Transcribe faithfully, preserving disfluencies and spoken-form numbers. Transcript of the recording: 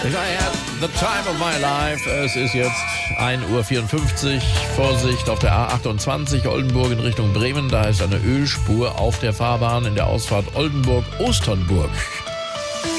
Ich war ja the time of my life. Es ist jetzt ein Uhr vierundfünfzig. Vorsicht auf der A achtundzwanzig Oldenburg in Richtung Bremen. Da ist eine Ölspur auf der Fahrbahn in der Ausfahrt Oldenburg-Osternburg.